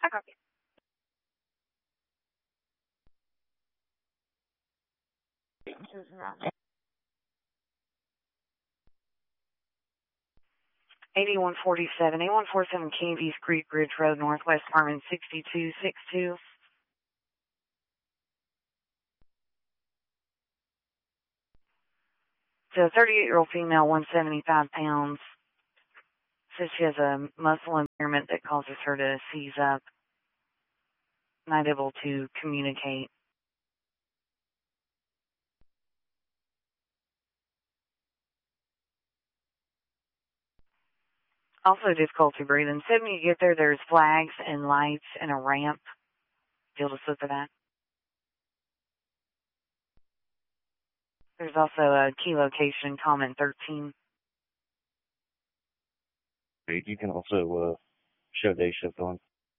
I copy. Around 8147 Candies Creek Ridge Road, Northwest Apartment 6262. So, 38-year-old female, 175 pounds. Says she has a muscle impairment that causes her to seize up, not able to communicate. Also difficulty breathing. So when you get there, there's flags and lights and a ramp. You'll just look for that. There's also a key location, comment 13. You can also show day shift on.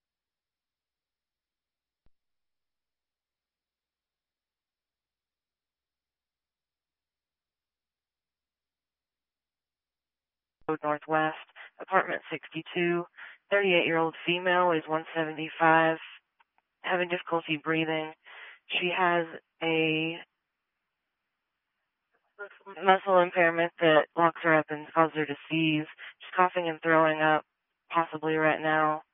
Northwest, apartment 62. 38-year-old female is 175, having difficulty breathing. She has a muscle impairment that locks her up and causes her to seize. She's coughing and throwing up, possibly right now.